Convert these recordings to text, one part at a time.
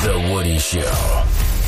The Woody Show.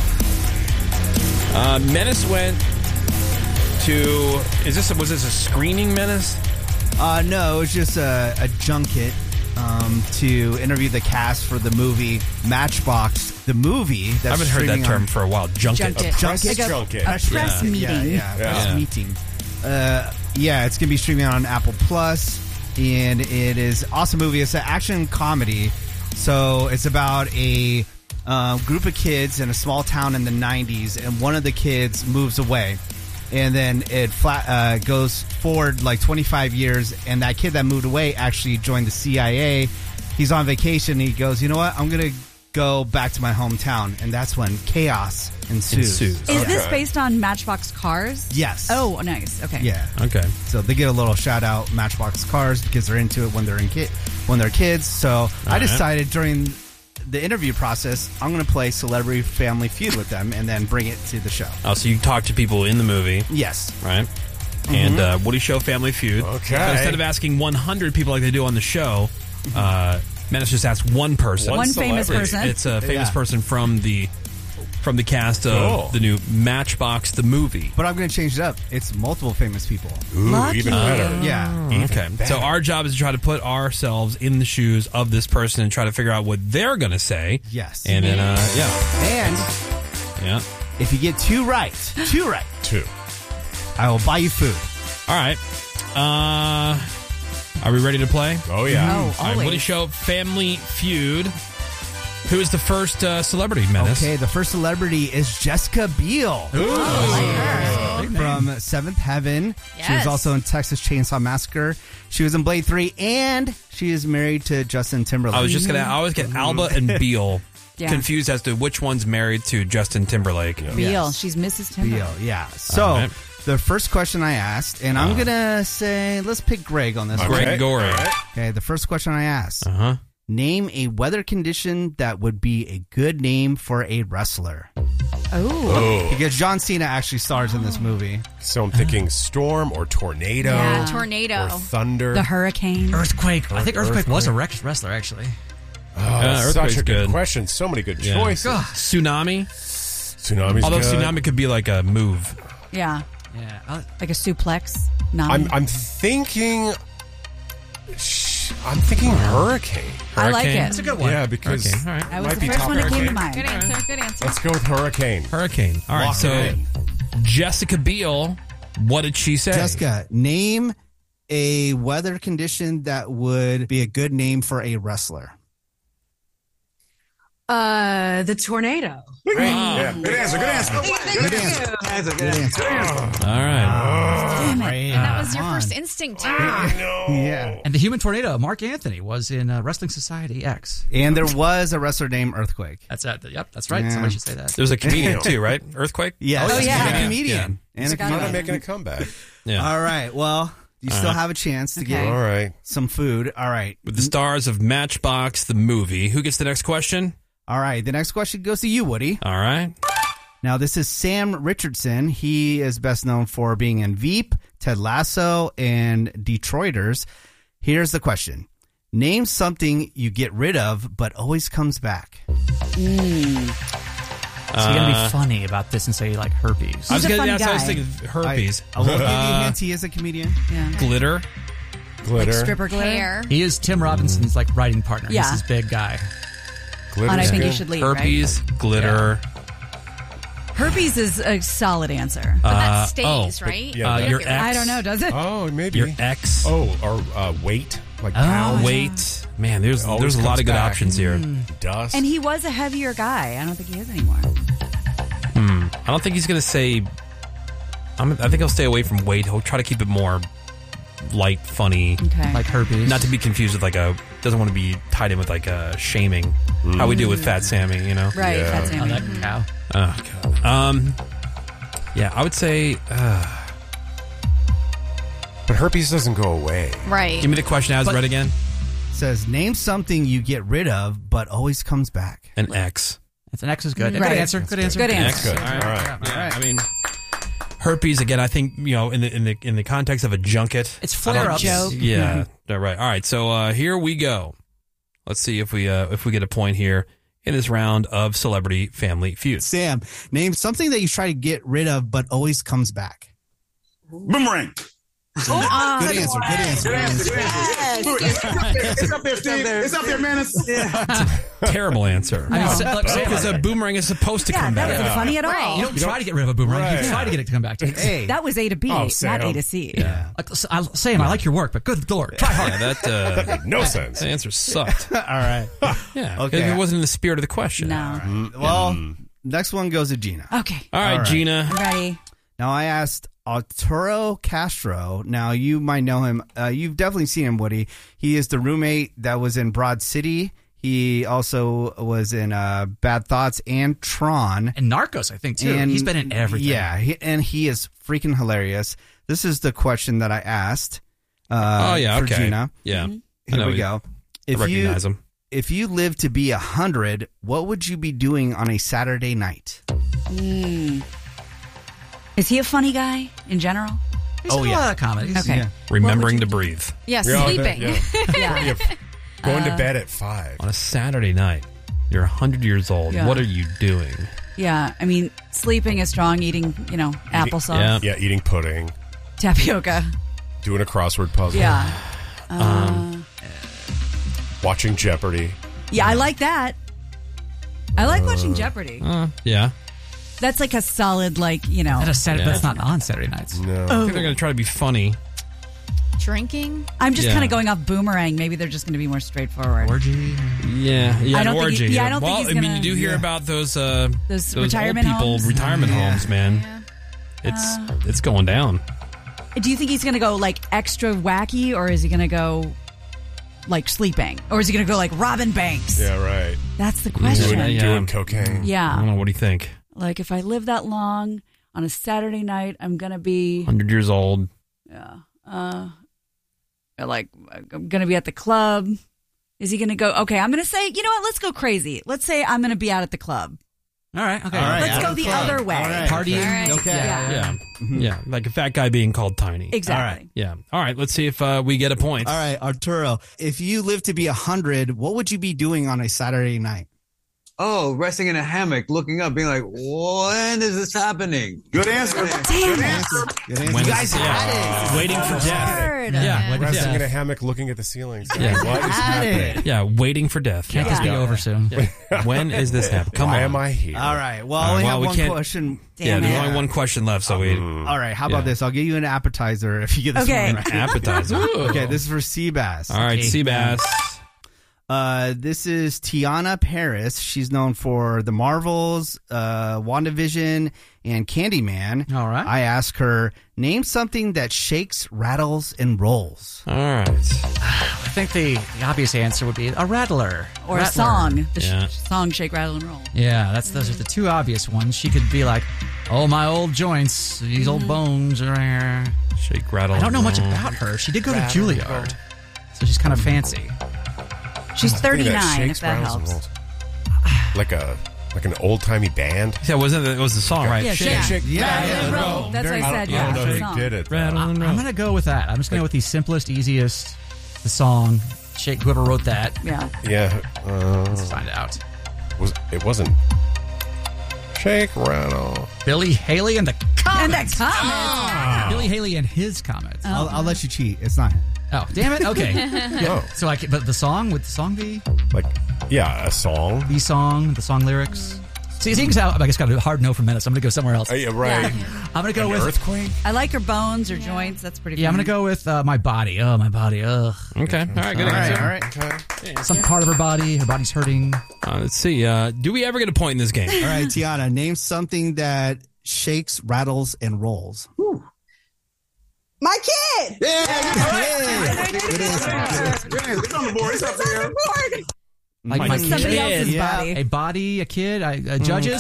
Menace went to... Was this a screening, Menace? No, it was just a junket to interview the cast for the movie Matchbox. The movie that's I haven't heard that term on, for a while. Junket. A press meeting. Press meeting. It's going to be streaming on Apple Plus, and it is an awesome movie. It's an action comedy. So it's about a group of kids in a small town in the 90s, and one of the kids moves away. And then it goes forward like 25 years, and that kid that moved away actually joined the CIA. He's on vacation, and he goes, you know what? I'm going to go back to my hometown. And that's when chaos ensues. Is this based on Matchbox Cars? Yes. Oh, nice. Okay. Yeah. Okay. So they get a little shout out Matchbox Cars because they're into it when they're kids. So I decided during the interview process, I'm going to play Celebrity Family Feud with them and then bring it to the show. Oh, so you talk to people in the movie. Yes. Right? And Woody Show Family Feud. Okay. So instead of asking 100 people like they do on the show, Menace just asked one person. One famous person. It's a famous person from the cast of the new Matchbox, the movie. But I'm going to change it up. It's multiple famous people. Ooh, even better. Yeah. Okay. So our job is to try to put ourselves in the shoes of this person and try to figure out what they're going to say. Yes. And then, And if you get two right, I will buy you food. All right. Are we ready to play? Oh, yeah. Oh, All right, always. Woody Show Family Feud. Who is the first celebrity, Menace? Okay, the first celebrity is Jessica Biel. From Seventh Heaven. She was also in Texas Chainsaw Massacre. She was in Blade 3, and she is married to Justin Timberlake. I was just going to... I always get Alba and Biel confused as to which one's married to Justin Timberlake. Biel. Yes. She's Mrs. Timberlake. Biel, yeah. So, the first question I asked, and I'm going to say, let's pick Greg on this one. Greg Gorey. Okay, the first question I asked. Uh-huh. Name a weather condition that would be a good name for a wrestler. Oh. Because John Cena actually stars in this movie. So I'm thinking storm or tornado. Yeah, tornado. Or thunder. The hurricane. Earthquake. I think Earthquake was a wrestler, actually. That's such Earthquake's a good good. question. So many good Yeah. choices. Tsunami. Tsunami's Although good. tsunami could be like a move. Yeah. Yeah. Like a suplex. Nami. I'm thinking hurricane. I like it. That's a good one. Yeah, because Hurricane. All right. That was might the be first top one that came to hurricane. mind. Good answer. Good answer. Let's go with hurricane. Hurricane. All right, Lock so it in. Jessica Biel, what did she say? Jessica, name a weather condition that would be a good name for a wrestler. The tornado. Yeah. Good answer. Good answer. Good answer. All right. Damn it. That was your first instinct. Yeah. And the human tornado, Mark Anthony, was in Wrestling Society X. And there was a wrestler named Earthquake. That's it. Yep, that's right. Yeah. Somebody should say that. There was a comedian too, right? Earthquake? Yes. Oh, yeah. And a comedian. And a Kind of comedian. making a comeback. Yeah. All right. Well, you still have a chance to Okay. get All right. some food. All right. With the stars of Matchbox, the movie. Who gets the next question? All right. The next question goes to you, Woody. All right. Now, this is Sam Richardson. He is best known for being in Veep, Ted Lasso, and Detroiters. Here's the question. Name something you get rid of but always comes back. So you're going to be funny about this and say, like, herpes. I was a gonna. funny That's what I was guy. thinking. Herpes. I will give you a hint. He is a comedian. Yeah. Glitter. Glitter. Like stripper glitter. Hair. He is Tim Robinson's, like, writing partner. Yeah. He's this big guy. Glitter's And I think good. you should leave, Herpes. Glitter. right? Herpes is a solid answer. But that stays, but- right? yeah, your that- ex. I don't know, does it? Oh, maybe. Your ex. Oh, or weight. Like pounds. Weight. Man, there's Always a lot comes of good back. options here. Dust. And he was a heavier guy. I don't think he is anymore. I don't think he's going to say... I think he'll stay away from weight. He'll try to keep it more light, funny. Okay. Like herpes. Not to be confused with like a... Doesn't want to be tied in with like a shaming. How we do with Fat Sammy, you know? Right. Yeah. That's Oh, Sammy. that cow. Oh, God. Yeah, I would say... But herpes doesn't go away. Right. give me the question as read again. Says, name something you get rid of but always comes back. An X. That's an X is good. Right. Good answer. Good answer. Good An answer. X. Good. All right. All right. Yeah, I mean... Herpes again. I think in the context of a junket, It's flare-ups. Joke. Yeah, right. All right. So here we go. Let's see if we get a point here. in this round of Celebrity Family Feud. Sam, name something that you try to get rid of but always comes back. Boomerang. Good answer. It's up there, Steve. It's up there, man. Terrible answer. I mean, look, Sam, Because a boomerang is supposed to Yeah, come that back. wasn't funny at all. you don't try to get rid of a boomerang. You try to get it to come back to you. Hey, That was A to B, Oh, not Sam. A to C. Yeah. Sam, I like your work, but good Lord, try hard. Yeah, that No sense. the answer sucked. all right. Yeah, Okay. it wasn't in the spirit of the question. No. Well, next one goes to Gina. Okay. All right, Gina. I'm ready. Now, I asked Arturo Castro. Now, you might know him. You've definitely seen him, Woody. He is the roommate that was in Broad City. He also was in Bad Thoughts and Tron. And Narcos, I think, too. And He's been in everything. Yeah, and he is freaking hilarious. This is the question that I asked for okay. Gina. Yeah. I know Here we go. I recognize him. If you lived to be 100, what would you be doing on a Saturday night? Is he a funny guy in general? He's in a lot of comedies. Okay. Yeah. Remembering to breathe Yeah, Yeah, sleeping. yeah. Going to bed at 5. on a Saturday night. You're 100 years old. Yeah. What are you doing? Yeah. I mean, sleeping is strong. Eating, applesauce, Yeah. Yeah, eating pudding, tapioca. doing a crossword puzzle, Yeah. watching Jeopardy. Yeah, I like that. I like watching Jeopardy. Yeah. That's like a solid, That's not on Saturday nights. No. I think they're going to try to be funny. Drinking. I'm just Yeah. kind of going off Boomerang. Maybe they're just going to be more straightforward. Orgy. Yeah. I An don't think orgy. he- yeah, I don't think well, he's I mean, gonna- you do hear about those retirement old people, homes? retirement Yeah. homes, man. It's going down. Do you think he's going to go like extra wacky, or is he going to go like sleeping, or is he going to go like Robin Banks? Yeah, right. That's the question. Yeah. Doing cocaine. I don't Yeah. know. What do you think? Like if I live that long on a Saturday night, I'm going to be 100 years old. like I'm going to be at the club. Is he going to go? Okay, I'm going to say, you know what? Let's go crazy. Let's say I'm going to be out at the club. All right. Okay. All right. Let's out go of the club. other way. All right. Partying. All right. Okay. Yeah. Yeah. Like a fat guy being called tiny. Exactly. Yeah. All right. Let's see if we get a point. All right, Arturo. If you lived to be 100, what would you be doing on a Saturday night? Oh, resting in a hammock, looking up, being like, when is this happening? Good answer. Good answer. When- You guys had it. Waiting for death. Third. Yeah. Resting in a hammock, looking at the ceiling. saying, Yeah. What is happening? Yeah. Waiting for death. Can't this be over soon? When is this happening? Come Why on. am I here? All right. Well, All I only right, have well, we one can't- question. Yeah. There's it. only one question left, so we All right. How about Yeah. this? I'll give you an appetizer if you get this Okay. one right. appetizer. Okay, this is for Seabass. All right, Okay. Seabass. This is Tiana Paris. She's known for The Marvels, WandaVision, and Candyman. All right. I asked her, name something that shakes, rattles, and rolls. All right. I think the obvious answer would be a rattler. Or a Rattler. song. The Yeah. song Shake, Rattle, and Roll. Yeah, those are the two obvious ones. She could be like, oh, my old joints, these old bones are here. Shake, rattle. I don't know much roll. about her. She did go to Juilliard, so she's kind of fancy. She's Something 39, shakes, if that rattles, and helps. rolls. Like an old timey band. Yeah, it was the song, right? Yeah, shake. Yeah. Roll. That's what I said. I Yeah, don't know the who song. did it. though. Rattle and roll. I'm going to go with that. I'm just going to go with the simplest, easiest, the song. Shake, whoever wrote that. Yeah. Yeah. Let's find out. It wasn't. Shake, rattle. Billy Haley and the And Comets. the comments. Billy Haley and his Comets. I'll let you cheat. It's not him. Oh, damn it. Okay. Oh, So but the song, would the song be like, yeah, a song. the song lyrics? See, seeing as how I guess got a hard no from Menace, I'm going to go somewhere else. Yeah, right. I'm going to go An with earthquake. I like her bones or joints. That's pretty I'm fun. going to go with my body. Oh, my body. Ugh. Okay. All right. Good All right. answer. All right. Some part of her body. Her body's hurting. Let's see. Do we ever get a point in this game? All right, Tiana, name something that shakes, rattles, and rolls. My kid. Good answer. It's on the board. It's up there. Like My my Somebody kid. else's Yeah. body. A body, a kid, judges.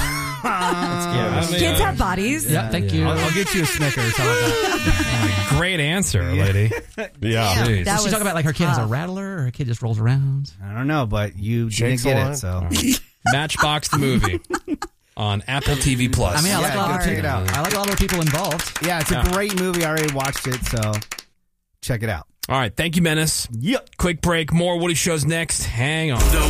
Kids have bodies. Yeah, thank you. I'll get you a Snickers. How about that? Great answer, lady. Yeah. Jeez. That She's was talking about like her kid has a tough. rattler or her kid just rolls around. I don't know, but you Shakes didn't a get lot. it, so. Matchbox the movie on Apple TV Plus. I mean, I like a lot of check it people. out. I like a lot of people involved. Yeah, it's a great movie. I already watched it, so check it out. All right. Thank you, Menace. Yep. Quick break. More Woody Shows next. Hang on.